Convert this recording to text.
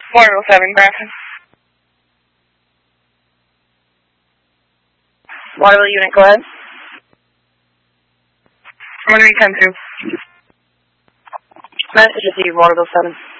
Waterville 7, Grafton. Waterville unit, go ahead. I'm going to be 10-2. Message received, Waterville 7.